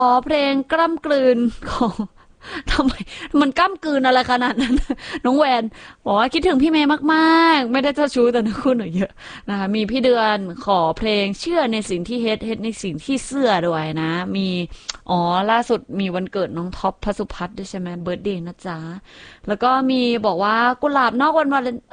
อ๋อเพลงกล้ำกลืนของทำไมมันกล้ำกลืนอะไรขนาดนั้นน้องแวนบอกว่าคิดถึงพี่เมย์มากๆไม่ได้เจ้าชู้แต่นักคุณหนูเยอะนะคะมีพี่เดือนขอเพลงเชื่อในสิ่งที่เฮ็ดในสิ่งที่เสื่อด้วยนะมีอ๋อล่าสุดมีวันเกิดน้องท็อปพสุพัฒน์ด้วยใช่ไหมเบิร์ธเดย์นะจ๊ะแล้วก็มีบอกว่ากุหลาบนอกวันวาเลน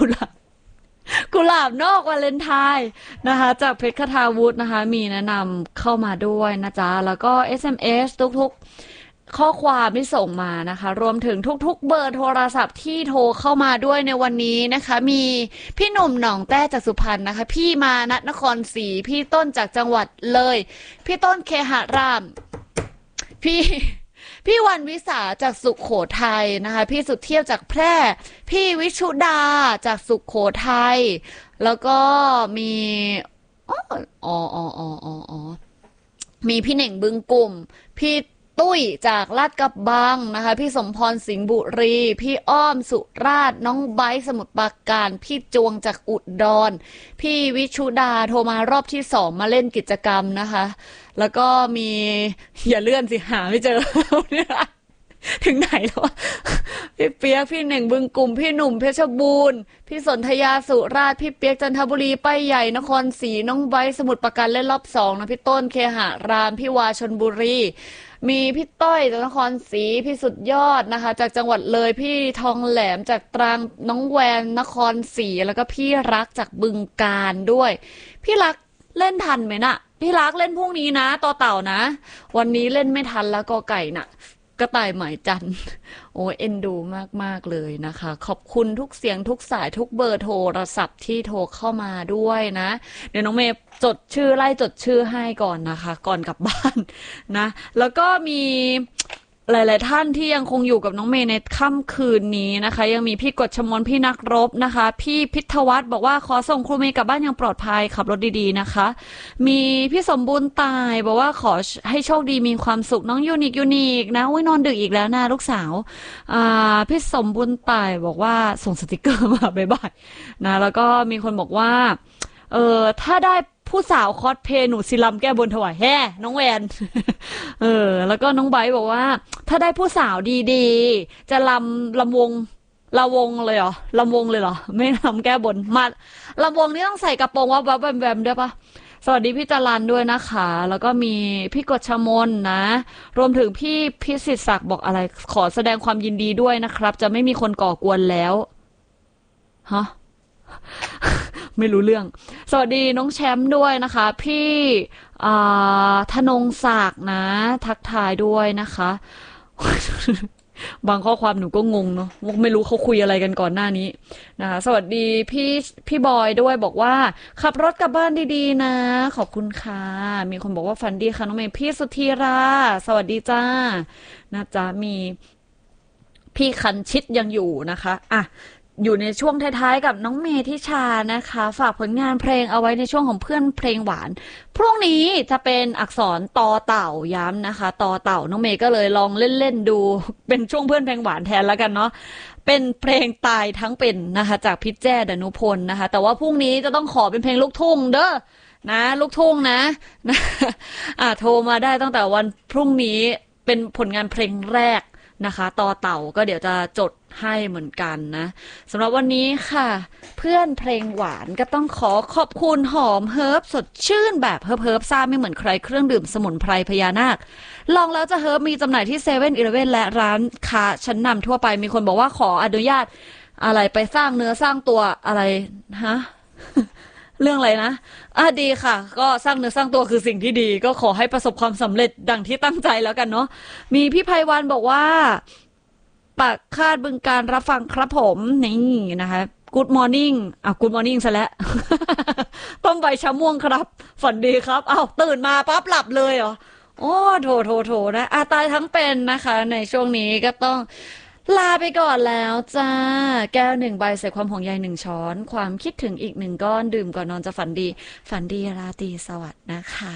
กุหลาบนอกวาเลนไทน์นะคะจากเพชรคทาวุฒินะคะมีแนะนำเข้ามาด้วยนะจ๊ะแล้วก็ SMS ทุกๆข้อความที่ส่งมานะคะรวมถึงทุกๆเบอร์โทรศัพท์ที่โทรเข้ามาด้วยในวันนี้นะคะมีพี่หนุ่มหนองแต้จากสุพรรณนะคะพี่มานะนครศรีพี่ต้นจากจังหวัดเลยพี่ต้นเคหารามพี่ พี่วันวิสาจากสุขโขทัยนะคะพี่สุดเที่ยวจากแพร่พี่วิชุดาจากสุขโขทัยแล้วก็มีอ๋ออ๋ออ๋ออ๋ออ๋อมีพี่เหน่งบึงกลุ่มพี่ตุ้ยจากลาดกระบังนะคะพี่สมพรสิงห์บุรีพี่อ้อมสุราษฎร์น้องไบร์ทสมุทรปราการพี่จวงจากอุดรพี่วิชุดาโทรมารอบที่2มาเล่นกิจกรรมนะคะแล้วก็มีอย่าเลื่อนสิหาไม่เจอเนี่ยถึงไหนแล้ววะพี่เปียกพี่เหน่งบึงกลุ่มพี่หนุ่มเพชรบูรณ์พี่สนธยาสุราษฎร์พี่เปียกจันทบุรีป้ายใหญ่นครศรีน้องไบร์ทสมุทรปราการเล่นรอบ2นะพี่ต้นเคหารามพี่วาชลบุรีมีพี่ต้อยจากนครศรีพี่สุดยอดนะคะจากจังหวัดเลยพี่ทองแหลมจากตรังน้องแวนนครศรีแล้วก็พี่รักจากบึงกาฬด้วยพี่รักเล่นทันไหมน่ะพี่รักเล่นพรุ่งนี้นะต่อเต่านะวันนี้เล่นไม่ทันแล้วกอไก่น่ะกระต่ายหมายจันทร์โอ้เอ็นดูมากๆเลยนะคะขอบคุณทุกเสียงทุกสายทุกเบอร์โทรศัพท์ที่โทรเข้ามาด้วยนะเดี๋ยวน้องเมย์จดชื่อไล่จดชื่อให้ก่อนนะคะก่อนกลับบ้านนะแล้วก็มีหลายๆท่านที่ยังคงอยู่กับน้องเมย์ในค่ำคืนนี้นะคะยังมีพี่กฎชมนพี่นักรบนะคะพี่พิทวัฒน์บอกว่าขอส่งครูเมย์กลับบ้านอย่างปลอดภัยขับรถดีๆนะคะมีพี่สมบูรณ์ตายบอกว่าขอให้โชคดีมีความสุขน้องยูนิคนะอุ้ยนอนดึกอีกแล้วนะลูกสาวพี่สมบูรณ์ตายบอกว่าส่งสติกเกอร์มาบ๊ายบายนะแล้วก็มีคนบอกว่าถ้าได้ผู้สาวคอสเพย์หนูศิลำแก้บนถวายแฮ่น้องแวนแล้วก็น้องไบร์ทบอกว่าถ้าได้ผู้สาวดีๆจะลำวงเลยเหรอลำวงเลยเหรอไม่ลำแก้บนมาลำวงนี่ต้องใส่กระโปรงว่าแวมด้วยปะสวัสดีพี่จรันด้วยนะคะแล้วก็มีพี่กฎชมนนะรวมถึงพี่พิสิทธิ์ศักดิ์บอกอะไรขอแสดงความยินดีด้วยนะครับจะไม่มีคนก่อกวนแล้วฮะ ไม่รู้เรื่องสวัสดีน้องแชมป์ด้วยนะคะพี่ธนงศักดิ์นะทักทายด้วยนะคะบางข้อความหนูก็งงเนาะไม่รู้เขาคุยอะไรกันก่อนหน้านี้นะคะสวัสดีพี่บอยด้วยบอกว่าขับรถกลับบ้านดีๆนะขอบคุณค่ะมีคนบอกว่าฝันดีค่ะน้องเมย์พี่สุธีราสวัสดีจ้านะจ๊ะมีพี่คันชิตยังอยู่นะคะอ่ะอยู่ในช่วงท้ายๆกับน้องเมทิชานะคะฝากผลงานเพลงเอาไว้ในช่วงของเพื่อนเพลงหวานพรุ่งนี้จะเป็นอักษรตอเต่าย้ำนะคะตอเต่าน้องเมย์ก็เลยลองเล่นๆดูเป็นช่วงเพื่อนเพลงหวานแทนแล้วกันเนาะเป็นเพลงตายทั้งเป็นนะคะจากพี่แจ้ดนุพลนะคะแต่ว่าพรุ่งนี้จะต้องขอเป็นเพลงลูกทุ่งเด้อนะลูกทุ่งนะโทรมาได้ตั้งแต่วันพรุ่งนี้เป็นผลงานเพลงแรกนะคะต่อเต่าก็เดี๋ยวจะจดให้เหมือนกันนะสำหรับวันนี้ค่ะเพื่อนเพลงหวานก็ต้องขอบคุณหอมเฮิร์บสดชื่นแบบเฮิร์บซ่าไม่เหมือนใครเครื่องดื่มสมุนไพรพญานาคลองแล้วจะเฮิร์บมีจำหน่ายที่เซเว่นอีเลฟเว่นและร้านค้าชั้นนำทั่วไปมีคนบอกว่าขออนุญาตอะไรไปสร้างเนื้อสร้างตัวอะไรฮะ เรื่องอะไรนะดีค่ะก็สร้างเนื้อสร้างตัวคือสิ่งที่ดีก็ขอให้ประสบความสำเร็จดังที่ตั้งใจแล้วกันเนาะมีพี่ไพวันบอกว่าปักคาดบึงการรับฟังครับผมนี่นะคะ Good morning Good morning ซะแล้ว ต้มใบชะม่วงครับฝันดีครับตื่นมาปั๊บหลับเลยเหรอโอ้โถนะตายทั้งเป็นนะคะในช่วงนี้ก็ต้องลาไปก่อนแล้วจ้าแก้ว1 ใบใส่ความห่วงใย1 ช้อนความคิดถึงอีก1 ก้อนดื่มก่อนนอนจะฝันดีราตรีสวัสดิ์นะคะ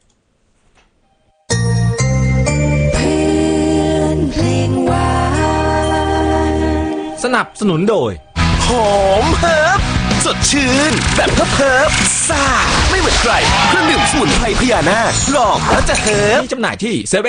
เพื่อนเพลงหวานสนับสนุนโดยหอมเฮิร์บสดชื่นแบบเพิบๆซ่าไม่เหมือนใครเครื่องดื่มสมุนไพรพญานาคลองแล้วจะเฮิบมีจำหน่ายที่